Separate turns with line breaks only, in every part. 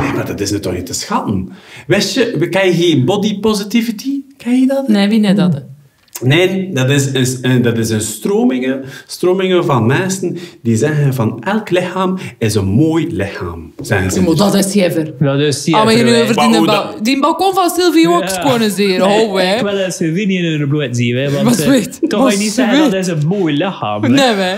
Nee, maar dat is nu toch niet te schatten. Wist je, ken je geen body positivity? Ken je dat?
Nee, wie net dat?
Nee, dat is een stromingen van mensen die zeggen van elk lichaam is een mooi lichaam. Zeggen ze.
Maar dat is jever.
Dat is
Ah, maar je over
Maar
die balkon van Sylvie ook schoon zeer. Oh, hè.
Ik wil dat Sylvie in de bloed zien. Hè, want
Wat weet?
toch ga je niet zeggen dat is een mooi lichaam. Hè.
Nee, hè.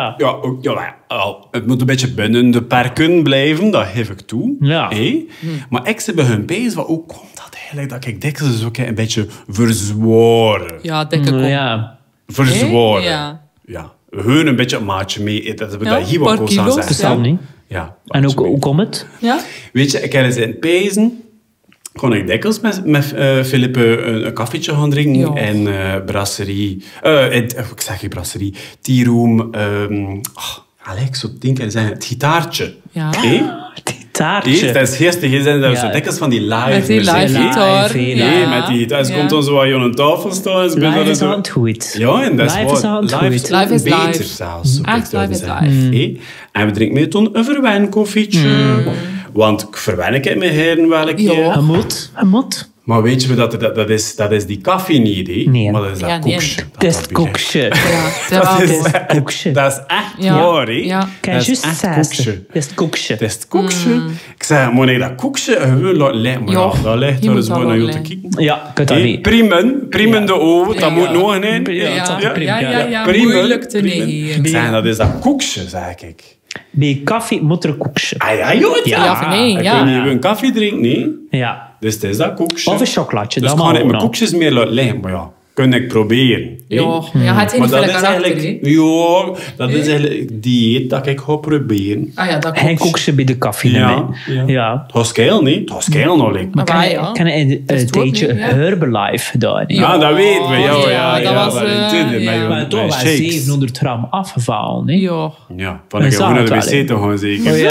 Het moet een beetje binnen de perken blijven, dat geef ik toe.
Ja.
Maar ik zit bij hun bezig van hoe komt dat eigenlijk dat ik dikwijls ook een beetje verzworen.
Ja, dikke kop.
Ja.
Verzworen.
Ja.
Hun een beetje een maatje mee. Dat we
Ja,
dat hier
een
wat
paar
kost aan
kilo's,
zeggen.
Dat niet.
Ja,
En hoe komt het?
Ja?
weet je, ik heb eens in Pezen kon ik dikwijls met Philippe een koffietje gaan drinken
Ja.
in brasserie. Ik zeg geen brasserie. Tea room. Alex, zo 10 keer zeggen. Het gitaartje.
Ja.
Die taartje.
Dat is geestig. Je zijn daar zo
Ja.
dikwijls van die live
Met die
muziek.
live gitaar.
Nee, met die gitaar. Ze komt dan zo aan je tafel staan. Ze
Live is
zo...
aan het goed.
Ja, en dat is
Live
waar.
is aan het
Live
goed.
Live is
beter
live.
zelfs.
Echt, live is
live.
live.
En we drinken mee toen een verwenkoffietje. Want ik verwen ik het met heren wel een keer.
Ja.
Je moet.
Maar weet je, dat is die koffie niet, hè?
Nee.
Maar dat is dat
Ja, nee.
koekje.
Het is het
begint.
koekje.
Ja,
Dat is,
koekje.
dat is echt
Ja.
waar, hè?
Ja.
Kan
Dat
je
is
juist
echt koekje.
zeggen? Het is het koekje.
Het is het koekje. Ik zeg, moet ik dat koekje gewoon laten liggen? Maar
Ja,
ja, dat ligt
je
er
moet
eens
dat
maar naar jou te
laten
kijken.
Ja, ik kan dat
Hey,
niet.
primen de oven, dat
Ja.
moet nog een.
Ja,
Primen,
moeilijk te
primen.
negeren.
Ik zeg, dat is dat koekje, zeg ik.
Bij koffie moet er een koekje.
Ah ja, joh.
Ja.
Ja, of nee,
Ik
ja.
weet niet, een koffie drinken, nee.
Ja.
Dus het is dat koekje.
Of een chocolaatje.
Dus
dat
ik
mag
ga niet
ook
mijn
nog.
koekjes meer laten liggen. Maar ja, kan ik proberen. hè.
Ja, het heeft
Maar
niet
dat
veel
is
karakter,
eigenlijk...
hè.
Ja, dat is eigenlijk dieet dat ik ga proberen.
Ah ja, dat
Geen
komt.
koekje bij de koffie.
Ja,
hè.
ja.
Ja.
Het was geil, niet? Het was geil nog, like.
Maar wij, ja.
Ik heb een
is het ook
tijdje
niet, ja.
Herbalife gedaan. hè.
Ja, dat weten we. Ja,
ja, dat was,
wel in Tinder,
ja.
met je-
Maar
met
toch
je
wel
shakes.
700 gram afgevallen. Hè?
Ja.
Ja, van ik
Een
gewoon naar de
zaterdag,
wc te gaan, zeker.
Oh,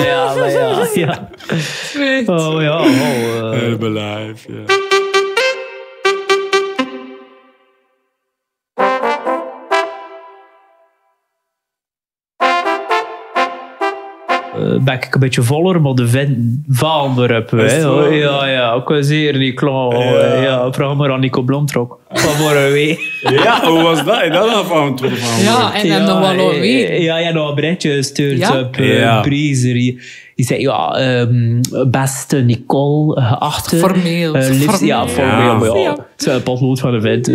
ja.
Weet.
Oh ja.
Herbalife, ja.
Ben ik een beetje voller, maar de vent valt erop.
Is het zo?
Ja, ik was zeer niet klaar. Ja, vraag maar aan Nico Blomtrok. Van vorige week.
Ja, hoe was dat? Ik had dat van het van
Ja, en dan nog wel wat weer.
Ja, nog een berichtje gestuurd
Ja?
op
Ja.
Breezer. Die zei, beste Nicole, geachte...
Formeel.
liefst, ja, formeel.
Ja.
Maar ja,
Ja.
het is wel een potlood van de vent.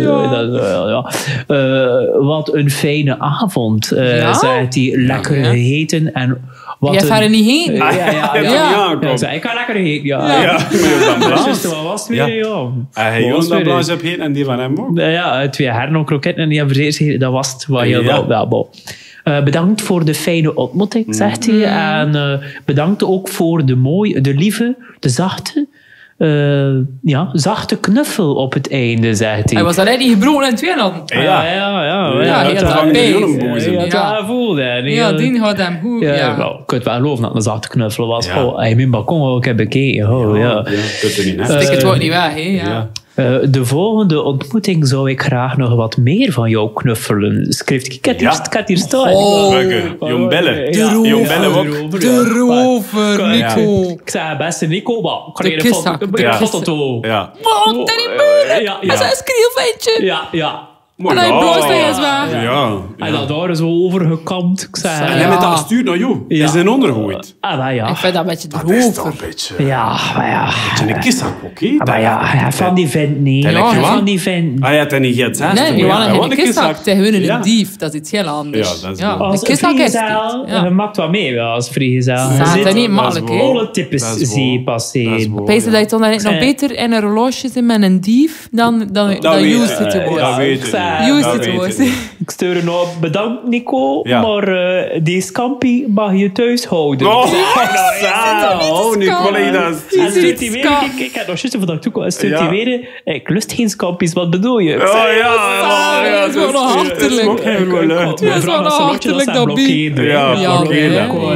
Wat een fijne avond,
Ja?
zegt hij. Lekker
Ja.
gegeten en... Wat
Jij gaat er niet heen.
Ja.
Ja.
Ik kan lekker heen, ja.
Ja, maar je dan
Dus
blaas.
wat was het weer, ja.
Hij
Wat was
heeft
het
dan
weer?
blaas op heen en die van hem ook.
Ja, 2 herno-kroketten en die hebben eerst gegeten. Dat was het wat je
Ja.
wel. Bedankt voor de fijne ontmoeting, zegt hij. En bedankt ook voor de lieve, de zachte, zachte knuffel op het einde, zegt hij.
Hij was alleen niet gebroken in 2 handen.
Ja.
Ja,
dat
heel
is
dat
een
beest.
miljoenenboezem.
Ja,
Ja.
dat voelde hij.
Ja, die had hem goed.
Ja,
Ja.
wel, ik kan het wel geloven dat het een zachte knuffel was.
Ja.
Oh, hij mijn balkon ook heb bekeken. Oh, ja.
kunt er niet net.
Stik het wordt niet weg, hè. Ja.
De volgende ontmoeting zou ik graag nog wat meer van jou knuffelen. Schrift. Ik had hier staan.
Oh.
Welke? Jong bellen.
Ja.
Jong bellen ook.
De rover, Nico.
Ik zei, beste Nico, maar kan
De
je een
kissak,
foto-
de
een
kissak.
foto?
Ja.
Wat, Danny Beuren.
Ja,
Dat is een schreeuwventje.
ja.
Maar
En hij
ja.
bloost hij eens weg.
Ja.
En dat daar zo overgekamd. Ik zei,
En hij met dat stuur naar jou.
Ja.
Is een ondergooid.
maar ja.
Ik vind dat een beetje de
Dat is toch
rover.
een beetje...
Ja, maar ja.
Beetje een kiszak ook, hè?
Maar ja, van die vent niet.
Dat lijkt je wel.
Van die vent.
Ah, je had dat niet gehad, hè?
Nee, die
Ja,
waren
dat
geen
was
kiszak. Het is gewoon
Ja.
een dief. Dat is iets heel anders.
Ja, dat is
ja.
wel.
Als
Een kiszak is
vrijgezel,
het. Ja.
je maakt wat mee wel als vrijgezel.
Ja,
Je
dat
ziet
is niet makkelijk, hè.
alle types
Dat is
zie je
waar.
passeren.
Dat is waar,
Pees dat
ja.
je toch nog
Zij-
beter in een horloge zit met een dief dan
weet-
used
dat
situation.
weet
ik
je
zei-
niet.
Used
Dat weet je
situation.
niet.
Ik stuur er nog bedankt Nico,
Ja.
maar die scampi mag je thuis houden.
Oh,
niet te
Nicolaas.
En stuurt hij
Iets
weer,
kan.
ik heb nog juist van dat toekomst, stuurt
Ja.
hij weer, ik lust geen scampi's, wat bedoel je? Ik
Oh
zei,
ja,
dat is wel nog
Dat is ook
achterlijk.
geen leuk.
Ja, dat is wel nog achterlijk, dat bier.
Ja,
Ja,
blokkeer
nee,
dat.